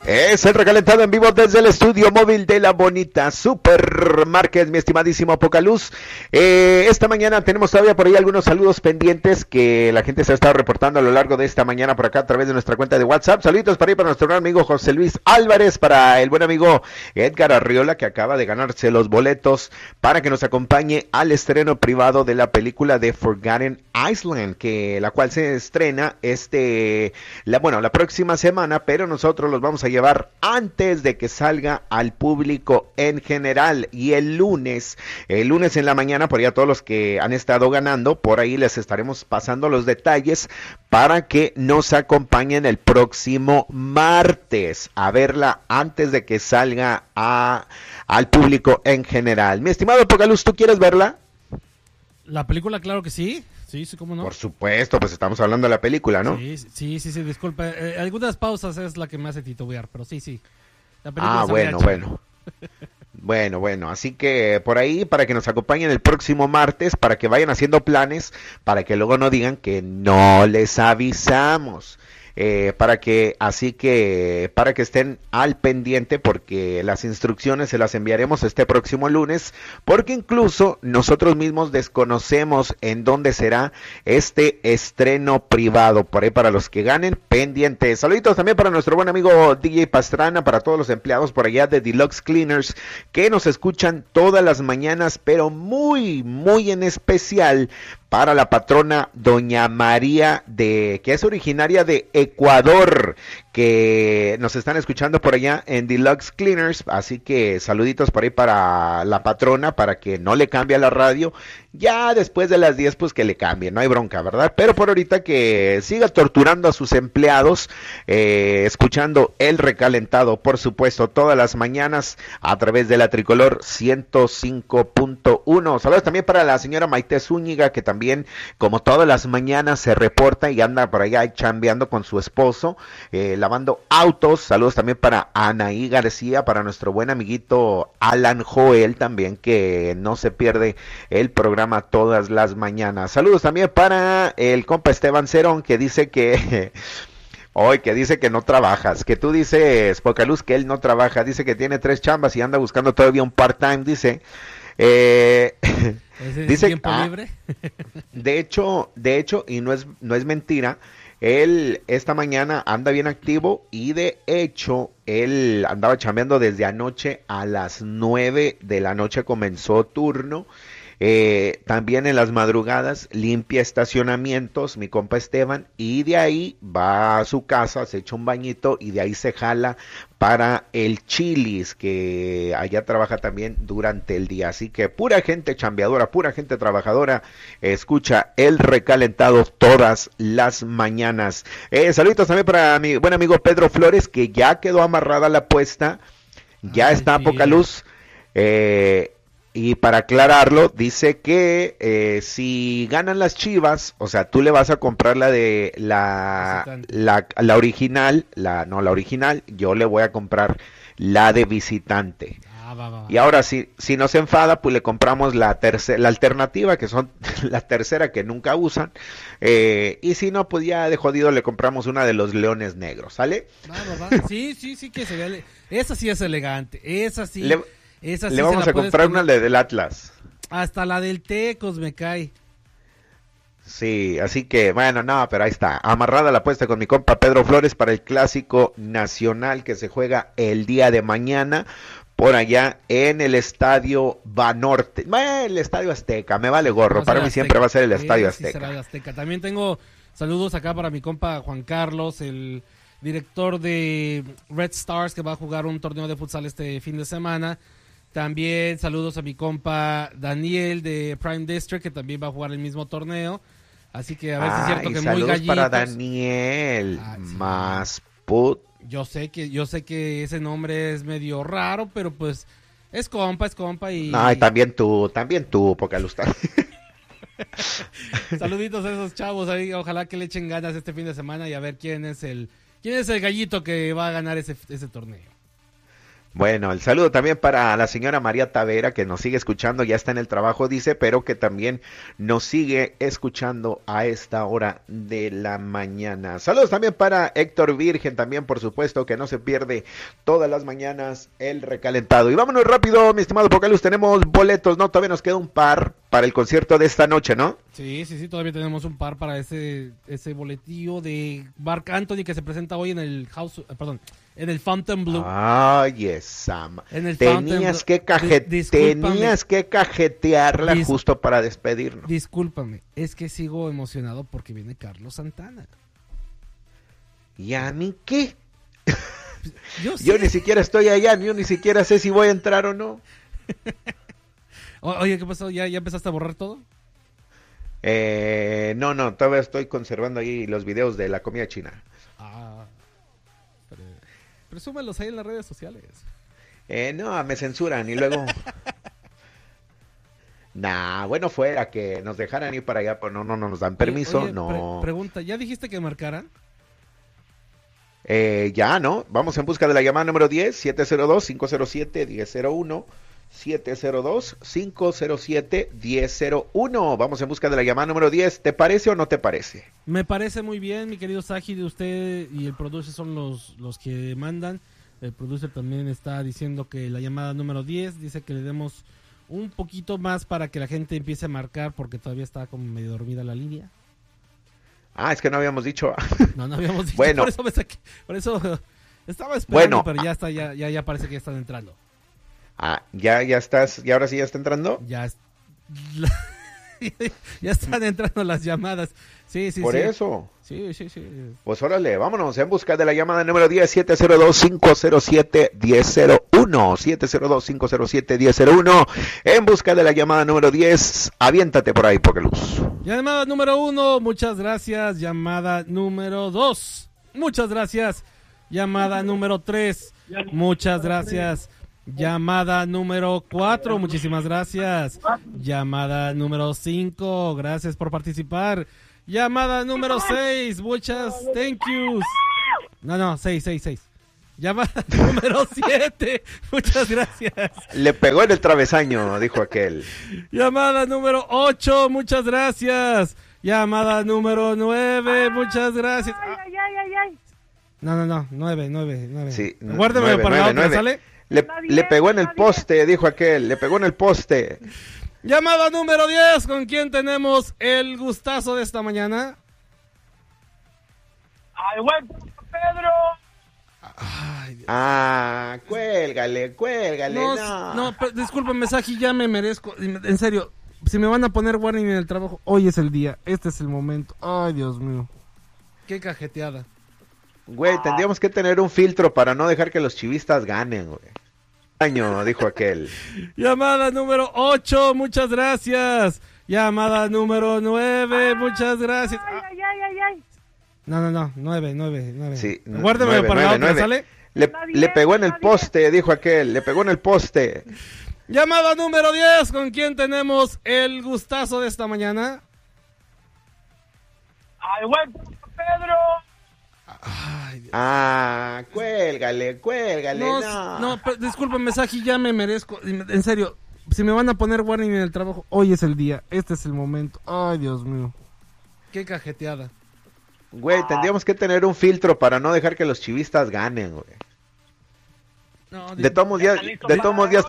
Es el recalentado en vivo desde el estudio móvil de la bonita Supermarket, mi estimadísimo Pocaluz. Esta mañana tenemos todavía por ahí algunos saludos pendientes que la gente se ha estado reportando a lo largo de esta mañana por acá a través de nuestra cuenta de WhatsApp. Saluditos para ahí para nuestro gran amigo José Luis Álvarez, para el buen amigo Edgar Arriola, que acaba de ganarse los boletos para que nos acompañe al estreno privado de la película de Forgotten Island, que la cual se estrena la próxima semana, pero nosotros los vamos a llevar antes de que salga al público en general. Y el lunes en la mañana, por allá todos los que han estado ganando, por ahí les estaremos pasando los detalles para que nos acompañen el próximo martes a verla antes de que salga al público en general. Mi estimado Pocaluz, ¿tú quieres verla? La película, claro que sí. Sí, cómo no. Por supuesto, pues estamos hablando de la película, ¿no? Sí, disculpa. Algunas pausas es la que me hace titubear, pero sí. La película Bueno, así que por ahí, para que nos acompañen el próximo martes, para que vayan haciendo planes, para que luego no digan que no les avisamos. Para que estén al pendiente, porque las instrucciones se las enviaremos este próximo lunes, porque incluso nosotros mismos desconocemos en dónde será este estreno privado. Por ahí, para los que ganen, pendientes. Saluditos también para nuestro buen amigo DJ Pastrana, para todos los empleados por allá de Deluxe Cleaners que nos escuchan todas las mañanas, pero muy, muy en especial para la patrona Doña María, que es originaria de Ecuador, que nos están escuchando por allá en Deluxe Cleaners. Así que saluditos por ahí para la patrona, para que no le cambie a la radio. Ya después de las 10, pues que le cambie, no hay bronca, ¿verdad? Pero por ahorita que siga torturando a sus empleados, escuchando el recalentado, por supuesto, todas las mañanas a través de la Tricolor 105.1. Saludos también para la señora Maite Zúñiga, que también, como todas las mañanas, se reporta y anda por allá chambeando con su esposo, lavando autos. Saludos también para Anaí García, para nuestro buen amiguito Alan Joel también, que no se pierde el programa todas las mañanas. Saludos también para el compa Esteban Cerón, que dice que no trabajas, que tú dices, Pocaluz, que él no trabaja, dice que tiene 3 chambas y anda buscando todavía un part-time, dice. Dice tiempo libre. De hecho, y no es mentira, él esta mañana anda bien activo, y de hecho él andaba chambeando desde anoche. A las 9 de la noche comenzó turno. También en las madrugadas limpia estacionamientos, mi compa Esteban, y de ahí va a su casa, se echa un bañito y de ahí se jala para el Chili's, que allá trabaja también durante el día. Así que pura gente chambeadora, pura gente trabajadora, escucha el recalentado todas las mañanas. Saluditos también para mi buen amigo Pedro Flores, que ya quedó amarrada la apuesta, ya está a poca luz. Y para aclararlo, dice que si ganan las Chivas, o sea, tú le vas a comprar la original, la original, yo le voy a comprar la de visitante. Va. Y ahora si nos enfada, pues le compramos la alternativa, que son la tercera que nunca usan. Y si no, pues ya de jodido le compramos una de los Leones Negros, ¿sale? Va. Sí, que se vea. Esa sí es elegante, esa sí. Le vamos a comprar una del Atlas. Hasta la del Tecos me cae. Sí, así que bueno, no, pero ahí está, amarrada la apuesta con mi compa Pedro Flores para el Clásico Nacional que se juega el día de mañana por allá en el Estadio Banorte. El Estadio Azteca, me vale gorro, para mí Azteca. Siempre va a ser el Estadio Azteca. Sí, será el Azteca. También tengo saludos acá para mi compa Juan Carlos, el director de Red Stars, que va a jugar un torneo de futsal este fin de semana. También saludos a mi compa Daniel de Prime District, que también va a jugar el mismo torneo. Así que a ver si es cierto que muy gallitos. Para Daniel, sí. Más put. Yo sé que ese nombre es medio raro, pero pues es compa y... Ay, también tú, porque alustar. Saluditos a esos chavos ahí, ojalá que le echen ganas este fin de semana y a ver quién es el gallito que va a ganar ese torneo. Bueno, el saludo también para la señora María Tavera, que nos sigue escuchando, ya está en el trabajo, dice, pero que también nos sigue escuchando a esta hora de la mañana. Saludos también para Héctor Virgen, también por supuesto, que no se pierde todas las mañanas el recalentado. Y vámonos rápido, mi estimado Pocalus, tenemos boletos, ¿no? Todavía nos queda un par para el concierto de esta noche, ¿no? Sí, todavía tenemos un par para ese boletillo de Marc Anthony que se presenta hoy en el en el Fontainebleau. Ay, esa. Tenías que cajetearla justo para despedirnos. Discúlpame, es que sigo emocionado porque viene Carlos Santana. ¿Y a mí qué? Yo ni siquiera estoy allá, yo ni siquiera sé si voy a entrar o no. Oye, ¿qué pasó? ¿Ya empezaste a borrar todo? No, todavía estoy conservando ahí los videos de la comida china. Presúmelos ahí en las redes sociales. No, me censuran y luego... bueno, fuera que nos dejaran ir para allá, pero no nos dan permiso, oye, no. Pregunta, ¿ya dijiste que marcaran? Ya, ¿no? Vamos en busca de la llamada número 10, 702-507-1001, 702-507-1001. Vamos en busca de la llamada número 10. ¿Te parece o no te parece? Me parece muy bien, mi querido Saji, de usted y el producer son los que mandan. El producer también está diciendo que la llamada número 10, dice que le demos un poquito más para que la gente empiece a marcar porque todavía está como medio dormida la línea. Es que no habíamos dicho. No habíamos dicho. Bueno. Por eso estaba esperando, pero ya está, ya parece que ya están entrando. Ya estás, y ahora sí ya está entrando. Ya están entrando las llamadas. Sí. Por eso. Sí. Pues órale, vámonos en busca de la llamada número 10, 702-507-1001, 702-507-1001, en busca de la llamada número 10, aviéntate por ahí, Pocalus. Llamada número 1, muchas gracias. Llamada número 2, muchas gracias. Llamada número 3, muchas gracias. Llamada número 4, muchísimas gracias. Llamada número 5, gracias por participar. Llamada número 6, muchas thank yous. No, 6. Llamada número 7, muchas gracias. Le pegó en el travesaño, dijo aquel. Llamada número 8, muchas gracias. Llamada número 9, muchas gracias. Ay. No, 9. Sí, Guárdeme para la otra, ¿sale? Le pegó en el poste, dijo aquel, le pegó en el poste. Llamada número 10, ¿con quién tenemos el gustazo de esta mañana? ¡Ay, güey, Pedro! Ay, Dios. Cuélgale. No, discúlpame, Saji, ya me merezco. En serio, si me van a poner warning en el trabajo, hoy es el día, este es el momento. Ay, Dios mío. Qué cajeteada. Güey, tendríamos que tener un filtro para no dejar que los chivistas ganen, güey. Dijo aquel. Llamada número 8, muchas gracias. Llamada número 9, muchas gracias. Ay. No, 9. Sí, Guárdeme para la otra, ¿sale? Le pegó en el poste, dijo aquel, le pegó en el poste. Llamada número 10, ¿con quién tenemos el gustazo de esta mañana? ¡Ay, güey, Pedro! Ay, Dios. Cuélgale. No, discúlpame, Saji, ya me merezco. En serio, si me van a poner warning en el trabajo, hoy es el día, este es el momento. Ay, Dios mío. Qué cajeteada. Güey, tendríamos que tener un filtro para no dejar que los chivistas ganen, güey. No, de todos modos ya